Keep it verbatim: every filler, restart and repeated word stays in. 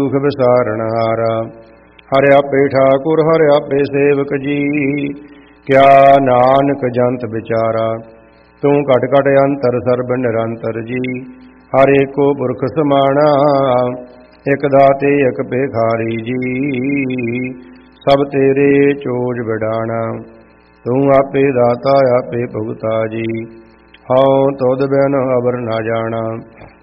ਦੁਖ ਵਿਸਾਰਨ ਹਾਰਾ। ਹਰਿ ਆਪੇ ਠਾਕੁਰ ਹਰਿ ਆਪੇ ਸੇਵਕ ਜੀ, ਕਿਆ ਨਾਨਕ ਜੰਤ ਵਿਚਾਰਾ। ਤੂੰ ਘਟ ਘਟ ਅੰਤਰ ਸਰਬ ਨਿਰੰਤਰ ਜੀ, ਹਰ ਏਕੋ ਪੁਰਖ ਸਮਾਣਾ। ਇਕ ਦਾਤੇ ਇਕ ਭਿਖਾਰੀ ਜੀ, ਸਭ ਤੇਰੇ ਚੋਜ ਵਿਡਾਣਾ। ਤੂੰ ਆਪੇ ਦਾਤਾ ਆਪੇ ਭੁਗਤਾ ਜੀ, ਹਉ ਤੁਧ ਬਿਨ ਅਵਰ ਨਾ ਜਾਣਾ।